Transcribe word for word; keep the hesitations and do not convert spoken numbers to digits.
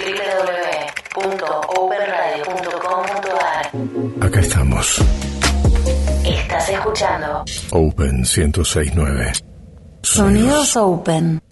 w w w punto open radio punto com punto a r. Acá estamos. Estás escuchando Open ciento seis punto nueve. Sonidos Open.